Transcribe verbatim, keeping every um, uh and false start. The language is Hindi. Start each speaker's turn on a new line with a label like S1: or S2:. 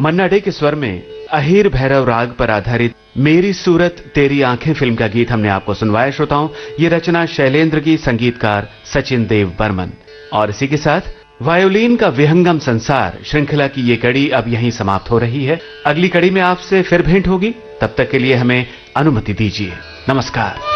S1: मन्ना डे के स्वर में अहीर भैरव राग पर आधारित मेरी सूरत तेरी आंखें फिल्म का गीत हमने आपको सुनवाया। श्रोताओं, ये रचना शैलेंद्र की, संगीतकार सचिन देव बर्मन। और इसी के साथ वायोलिन का विहंगम संसार श्रृंखला की ये कड़ी अब यहीं समाप्त हो रही है। अगली कड़ी में आपसे फिर भेंट होगी, तब तक के लिए हमें अनुमति दीजिए। नमस्कार।